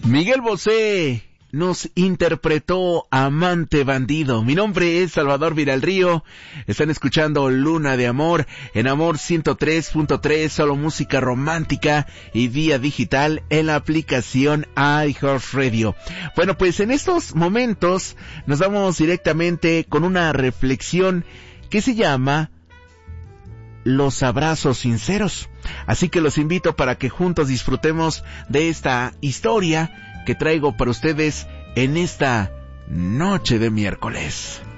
Miguel Bosé nos interpretó Amante Bandido. Mi nombre es Salvador Viralrío. Están escuchando Luna de Amor en Amor 103.3, solo música romántica y vía digital en la aplicación iHeartRadio. Bueno, pues en estos momentos nos vamos directamente con una reflexión que se llama Los abrazos sinceros. Así que los invito para que juntos disfrutemos de esta historia que traigo para ustedes en esta noche de miércoles.